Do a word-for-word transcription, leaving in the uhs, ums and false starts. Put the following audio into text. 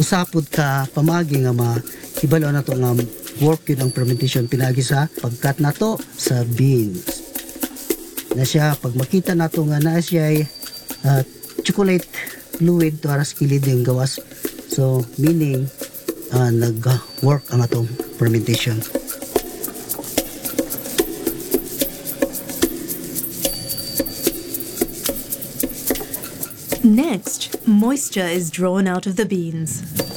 usapod ka pamagi nga ma hibalo na to nga work yun ang fermentation pinagi sa pagkat nato sa beans na siya pag makita nato nga na siya uh, chocolate fluid to aras kilid yung gawas, so meaning uh, nag work ang atong fermentation. Next, moisture is drawn out of the beans.